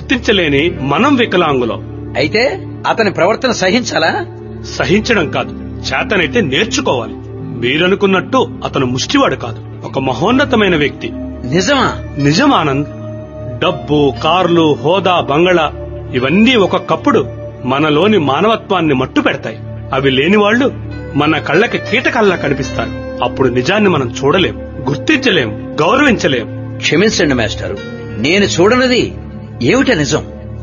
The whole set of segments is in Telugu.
గుర్తించలేని మనం వికలాంగులం. అయితే అతని ప్రవర్తన సహించాలా? సహించడం కాదు, చేతనైతే నేర్చుకోవాలి. మీరనుకున్నట్టు అతను ముష్టివాడు కాదు, ఒక మహోన్నతమైన వ్యక్తి. నిజమా? నిజం ఆనంద్. డబ్బు, కార్లు, హోదా, బంగళా ఇవన్నీ ఒక్కొక్కప్పుడు మనలోని మానవత్వాన్ని మట్టు పెడతాయి. అవి లేని వాళ్లు మన కళ్ళకి కీటకల్లా కనిపిస్తారు. అప్పుడు నిజాన్ని మనం చూడలేం, గుర్తించలేం, గౌరవించలేం. క్షమించండి మాస్టారు, నేను చూడనిది ఏమిట నిజం?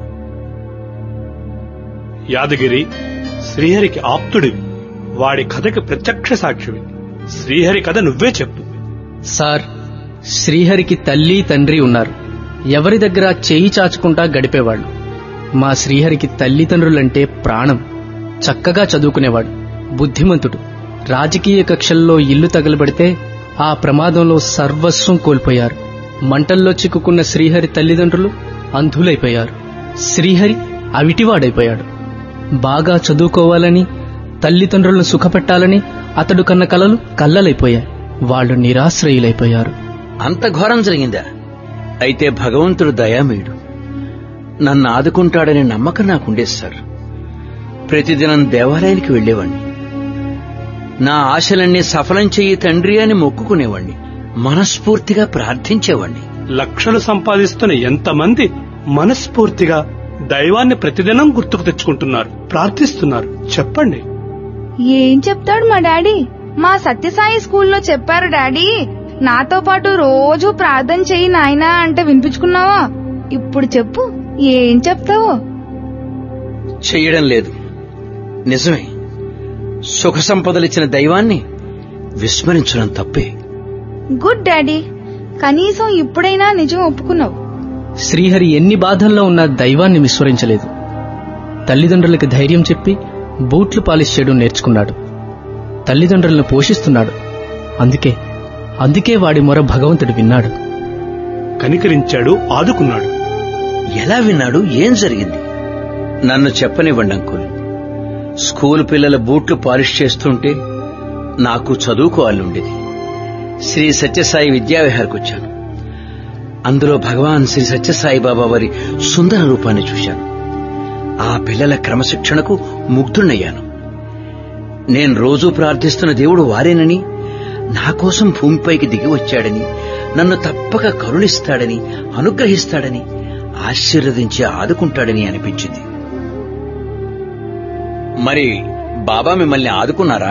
యాదగిరి, శ్రీహరికి ఆప్తుడివి, వాడి కథకి ప్రత్యక్ష సాక్షివి. శ్రీహరి కథ నువ్వే చెప్పు. సార్, శ్రీహరికి తల్లి తండ్రి ఉన్నారు. ఎవరి దగ్గర చేయి చాచుకుంటా గడిపేవాళ్లు. మా శ్రీహరికి తల్లిదండ్రులంటే ప్రాణం. చక్కగా చదువుకునేవాడు, బుద్ధిమంతుడు. రాజకీయ కక్షల్లో ఇల్లు తగలబడితే ఆ ప్రమాదంలో సర్వస్వం కోల్పోయారు. మంటల్లో చిక్కుకున్న శ్రీహరి తల్లిదండ్రులు అంధులైపోయారు. శ్రీహరి అవిటివాడైపోయాడు. బాగా చదువుకోవాలని, తల్లిదండ్రులను సుఖపెట్టాలని అతడు కన్న కలలు కల్లలైపోయాయి. వాళ్లు నిరాశ్రయులైపోయారు. అంత ఘోరం జరిగిందా? అయితే భగవంతుడు దయామయుడు, నన్ను ఆదుకుంటాడనే నమ్మకం నాకుండేది సార్. ప్రతిదినం దేవాలయానికి వెళ్లేవాణ్ణి. నా ఆశలన్నీ సఫలం చెయ్యి తండ్రి అని మొక్కుకునేవాణ్ణి. మనస్ఫూర్తిగా ప్రార్థించేవాణ్ణి. లక్షలు సంపాదిస్తున్న ఎంతమంది మనస్ఫూర్తిగా దైవాన్ని ప్రతిదినం గుర్తుకు తెచ్చుకుంటున్నారు, ప్రార్థిస్తున్నారు. చెప్పండి. ఏం చెప్తాడు మా డాడీ? మా సత్యసాయి స్కూల్లో చెప్పారు డాడీ, నాతో పాటు రోజు ప్రార్థన చెయ్యి నాయనా అంటే వినిపించుకున్నావా? ఇప్పుడు చెప్పు, ఏం చెప్తావో? చెయ్యడం లేదు. నిజమే, సుఖ సంపదలిచ్చిన దైవాన్ని విస్మరించడం తప్పే. గుడ్ డాడీ, కనీసం ఇప్పుడైనా నిజం ఒప్పుకున్నావు. శ్రీహరి ఎన్ని బాధల్లో ఉన్నా దైవాన్ని విస్మరించలేదు. తల్లిదండ్రులకి ధైర్యం చెప్పి బూట్లు పాలిష్ చేయడం నేర్చుకున్నాడు. తల్లిదండ్రులను పోషిస్తున్నాడు. అందుకే వాడి మొర భగవంతుడు విన్నాడు, కనికరించాడు, ఆదుకున్నాడు. ఎలా విన్నాడు? ఏం జరిగింది? నన్ను చెప్పనివ్వండి అంకుల్. స్కూల్ పిల్లల బూట్లు పాలిష్ చేస్తుంటే నాకు చదువుకోవాలనుండేది. శ్రీ సత్యసాయి విద్యావిహార్కి వచ్చాను. అందులో భగవాన్ శ్రీ సత్యసాయి బాబా వారి సుందర రూపాన్ని చూశాను. ఆ పిల్లల క్రమశిక్షణకు ముగ్ధుణ్ణయ్యాను. నేను రోజూ ప్రార్థిస్తున్న దేవుడు వారేనని, నా కోసం భూమిపైకి దిగి వచ్చాడని, నన్ను తప్పక కరుణిస్తాడని, అనుగ్రహిస్తాడని, ఆశీర్వదించి ఆదుకుంటాడని అనిపించింది. మరి బాబా మిమ్మల్ని ఆదుకున్నారా?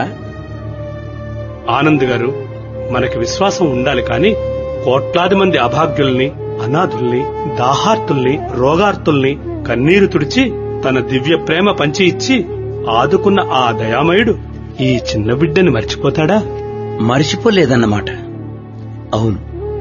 ఆనంద్ గారు, మనకి విశ్వాసం ఉండాలి కాని కోట్లాది మంది అభాగ్యుల్ని, అనాథుల్ని, దాహార్తుల్ని, రోగార్తుల్ని కన్నీరు తుడిచి తన దివ్య ప్రేమ పంచి ఇచ్చి ఆదుకున్న ఆ దయామయుడు ఈ చిన్న బిడ్డని మర్చిపోతాడా? మరిచిపోలేదన్నమాట. అవును,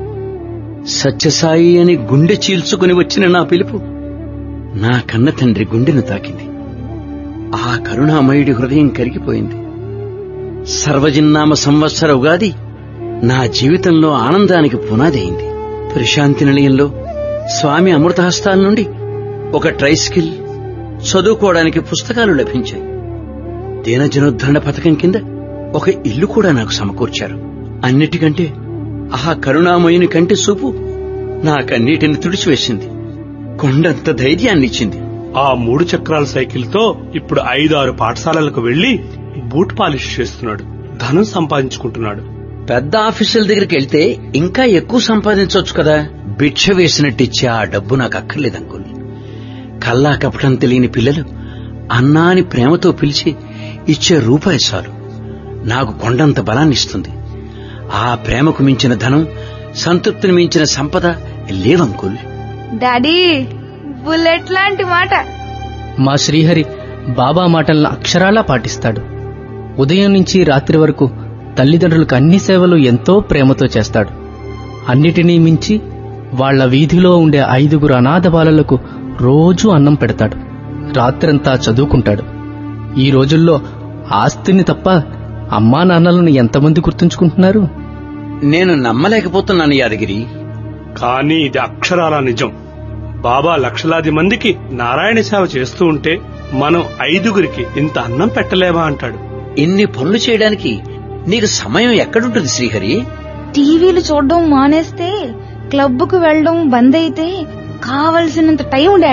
సత్యసాయి అని గుండె చీల్చుకుని వచ్చిన నా పిలుపు నా కన్న తండ్రి గుండెను తాకింది. ఆ కరుణామయుడి హృదయం కరిగిపోయింది. సర్వజిన్నామ సంవత్సర ఉగాది నా జీవితంలో ఆనందానికి పునాది అయింది. ప్రశాంతి నిలయంలో స్వామి అమృతహస్తాల నుండి ఒక ట్రైస్కిల్, చదువుకోవడానికి పుస్తకాలు లభించాయి. దీనజనోద్ధరణ పథకం కింద ఒక ఇల్లు కూడా నాకు సమకూర్చారు. అన్నిటికంటే ఆ కరుణామయుని కంటి చూపు నా కన్నీటిని తుడిచివేసింది, కొండంత ధైర్యాన్నిచ్చింది. ఆ 3 చక్రాల సైకిల్తో ఇప్పుడు 5-6 పాఠశాలలకు వెళ్లి బూట్ పాలిష్ చేస్తున్నాడు, ధనం సంపాదించుకుంటున్నాడు. పెద్ద ఆఫీసుల దగ్గరికి వెళ్తే ఇంకా ఎక్కువ సంపాదించవచ్చు కదా. భిక్ష వేసినట్టిచ్చే ఆ డబ్బు నాకు అక్కర్లేదు అంకుల్. కల్లా కపటం తెలియని పిల్లలు అన్నా అని ప్రేమతో పిలిచి ఇచ్చే రూపాయి చాలు నాకు కొండంత బలాన్నిస్తుంది. ఆ ప్రేమకు మించిన ధనం, సంతృప్తిని మించిన సంపద లేవంకుల్. డాడీ, బుల్లెట్ లాంటి మాట. మా శ్రీహరి బాబా మాటలను అక్షరాలా పాటిస్తాడు. ఉదయం నుంచి రాత్రి వరకు తల్లిదండ్రులకు అన్ని సేవలు ఎంతో ప్రేమతో చేస్తాడు. అన్నిటినీ మించి వాళ్ల వీధిలో ఉండే 5 అనాథ బాలలకు రోజూ అన్నం పెడతాడు. రాత్రంతా చదువుకుంటాడు. ఈ రోజుల్లో ఆస్తిని తప్ప అమ్మా నాన్నలను ఎంతమంది గుర్తుంచుకుంటున్నారు? నేను నమ్మలేకపోతున్నాను యాదగిరి. కానీ ఇది అక్షరాల నిజం. బాబా లక్షలాది మందికి నారాయణ సేవ చేస్తూ ఉంటే మనం 5 ఇంత అన్నం పెట్టలేమా అంటాడు. ఇన్ని పనులు చేయడానికి నీకు సమయం ఎక్కడుంటుంది శ్రీహరి? టీవీలు చూడడం మానేస్తే, క్లబ్కు వెళ్లడం బంద్ అయితే కావలసినంత టైం